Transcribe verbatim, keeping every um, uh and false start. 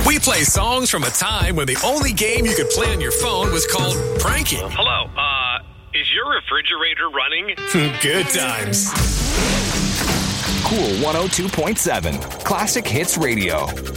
We play songs from a time when the only game you could play on your phone was called pranking. Hello, uh, is your refrigerator running? Good times. Cool one oh two point seven. Classic Hits Radio.